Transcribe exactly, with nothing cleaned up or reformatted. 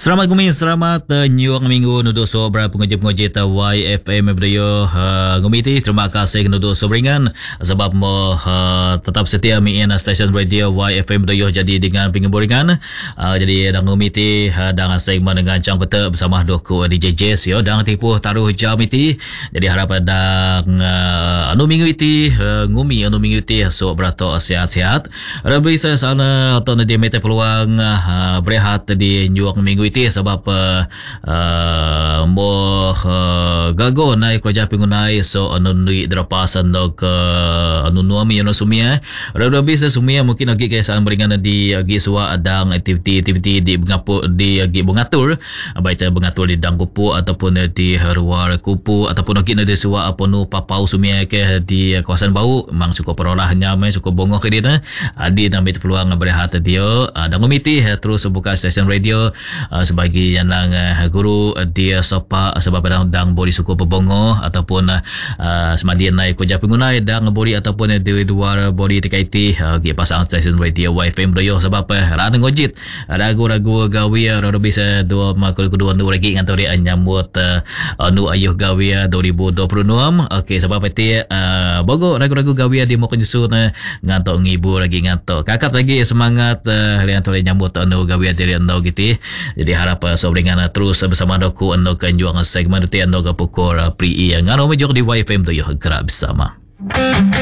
Selamat gumi, selamat uh, nyuang minggu nuduh sobra penguji-penguji ta Y F M berdaya uh, ngumiti. Terima kasih nuduh sobringan sebab mo uh, tetap setia miin stesen radio Y F M berdaya jadi dengan pengemburingan. Uh, jadi dah ngumiti uh, dengan segmen dengan cang peta bersama doku D J Jess yo dan tipu taruh jam iti. Jadi harap dang uh, anu minggu iti uh, ngumi anu minggu iti so berato sihat-sihat. Rabi saya sana atau dia mete peluang uh, berehat di nyuang minggu iti sebab uh, uh, mo uh, gago naik kerja pengunai so anu nui drapasan dok uh, anu nuami anu sumia rabi sa sumia mungkin lagi kaya saan beringan di agi suwa adang aktiviti-aktiviti di bengapu di agi bengatur baik bengatur di dang kupu ataupun di luar kupu ataupun lagi di suwa apa nu papau sumia ke di kawasan bau memang cukup perolahnya mai cukup bongok ke dia adi namit peluang berehat dia dan ngumiti terus buka stesen radio Uh, sebagai yang uh, guru uh, dia sopa sebab dang dang bori suku pebongo ataupun uh, semadian naik kerja pengguna dang bori ataupun uh, di luar bori T K T uh, gi pasang stesen radio Y F M doyo sebab uh, rada ngojit ragu-ragu gawi rada bisa dua makul kedua nu lagi ngan tori anyamut uh, nu ayuh gawi dua ribu dua puluh enam. Okey sebab itu uh, bogo ragu-ragu gawi di mo kunjusun uh, ngantok ngibu lagi ngantok kakak lagi semangat uh, lian tori nyambut nu gawi dari ando gitu. Jadi harap uh, sobringan uh, terus uh, bersama doku ando kan juang segmen itu ando ke pukul uh, pri yang ngano major di Y F M tu yo kerap bersama.